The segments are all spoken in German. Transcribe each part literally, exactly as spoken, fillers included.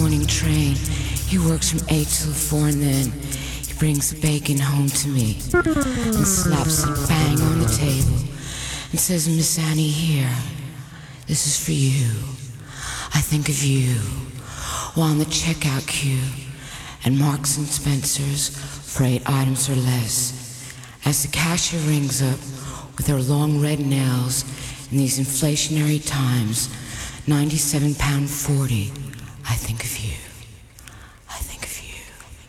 morning train. He works from eight till four and then he brings the bacon home to me and slaps it bang on the table and says, Miss Annie, here, this is for you. I think of you while in the checkout queue and Marks and Spencer's for eight items or less. As the cashier rings up with her long red nails in these inflationary times, ninety-seven pound forty, I think of you. I think of you.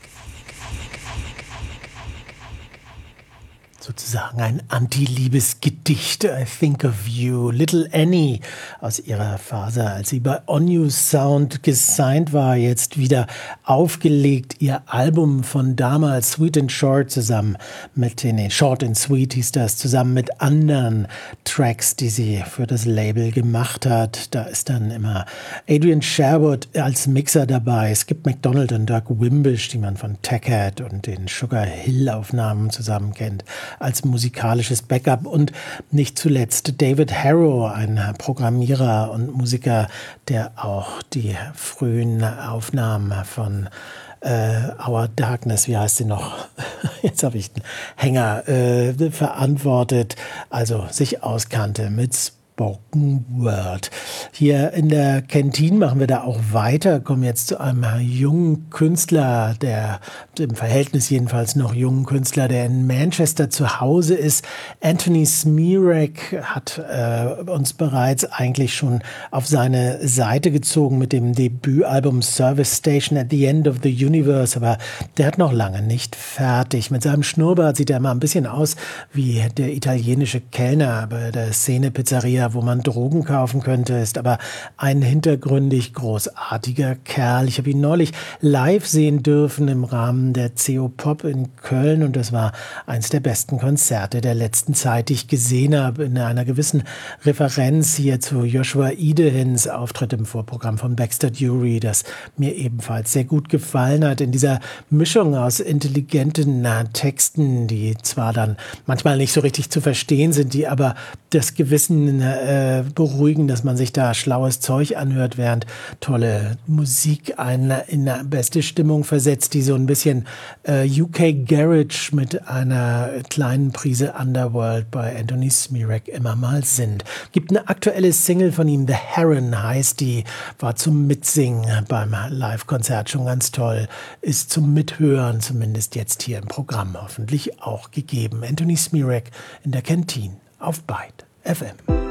Sozusagen ein Anti-Liebes-Gedicht. I Think of You. Little Annie aus ihrer Phase, als sie bei On You Sound gesigned war, jetzt wieder aufgelegt. Ihr Album von damals, Sweet and Short, zusammen mit, nee, Short and Sweet hieß das, zusammen mit anderen Tracks, die sie für das Label gemacht hat. Da ist dann immer Adrian Sherwood als Mixer dabei. Skip McDonald und Doug Wimbish, die man von Taggart und den Sugar Hill Aufnahmen zusammen kennt, als musikalisches Backup und nicht zuletzt David Harrow, ein Programmierer und Musiker, der auch die frühen Aufnahmen von äh, Our Darkness, wie heißt sie noch? Jetzt habe ich den Hänger äh, verantwortet, also sich auskannte mit Spoken Word. Hier in der Kantine machen wir da auch weiter, kommen jetzt zu einem jungen Künstler, der im Verhältnis jedenfalls noch jungen Künstler, der in Manchester zu Hause ist. Anthony Smirek hat äh, uns bereits eigentlich schon auf seine Seite gezogen mit dem Debütalbum Service Station at the End of the Universe, aber der hat noch lange nicht fertig. Mit seinem Schnurrbart sieht er immer ein bisschen aus wie der italienische Kellner bei der Szene Pizzeria, wo man Drogen kaufen könnte, ist aber ein hintergründig großartiger Kerl. Ich habe ihn neulich live sehen dürfen im Rahmen der C O Pop in Köln und das war eines der besten Konzerte der letzten Zeit, die ich gesehen habe, in einer gewissen Referenz hier zu Joshua Idehins Auftritt im Vorprogramm von Baxter Dury, das mir ebenfalls sehr gut gefallen hat. In dieser Mischung aus intelligenten Texten, die zwar dann manchmal nicht so richtig zu verstehen sind, die aber das Gewissen äh, beruhigen, dass man sich da schlaues Zeug anhört, während tolle Musik einen in eine beste Stimmung versetzt, die so ein bisschen äh, U K Garage mit einer kleinen Prise Underworld bei Anthony Smirek immer mal sind. Gibt eine aktuelle Single von ihm, The Heron heißt die, war zum Mitsingen beim Live-Konzert schon ganz toll, ist zum Mithören zumindest jetzt hier im Programm hoffentlich auch gegeben. Anthony Smirek in der Kantine auf Byte F M.